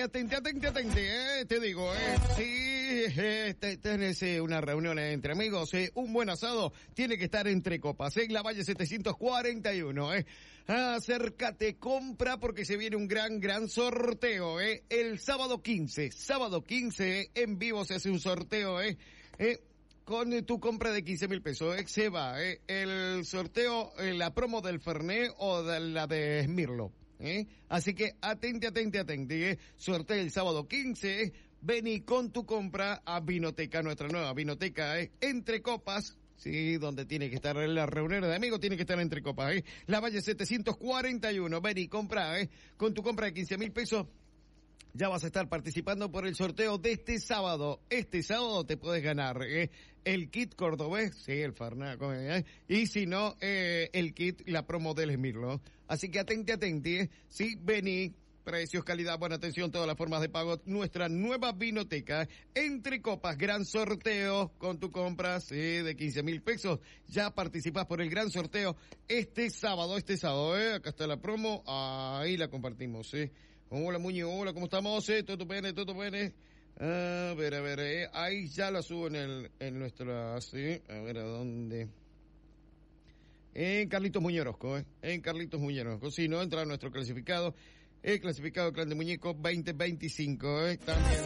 atente, te digo, si tenés una reunión entre amigos, un buen asado, tiene que estar entre copas, en la Valle 741, acércate, compra, porque se viene un gran sorteo, el sábado 15, en vivo se hace un sorteo, con tu compra de 15,000 pesos, se va, el sorteo, la promo del Fernet o de la de Smirlo. Así que atente, sorteo el sábado 15, vení con tu compra a Vinoteca, nuestra nueva Vinoteca, entre copas, sí, donde tiene que estar la reunión de amigos, tiene que estar entre copas, la Valle 741, vení, compra, con tu compra de 15,000 pesos, ya vas a estar participando por el sorteo de este sábado. Este sábado te puedes ganar el kit cordobés, sí, el Fernet, y si no, el kit, la promo del Smirlo. Así que atente, sí, vení, precios, calidad, buena atención, todas las formas de pago, nuestra nueva Vinoteca, entre copas, gran sorteo, con tu compra, sí, de 15,000 pesos, ya participas por el gran sorteo este sábado, acá está la promo, ahí la compartimos, Hola Muñoz, hola, ¿cómo estamos? Todo bien. A ver, ahí ya la subo en nuestra, sí, a ver a dónde. En Carlitos Muñerosco, si no, entra a nuestro clasificado, el clasificado Clan de Muñeco 2025, también.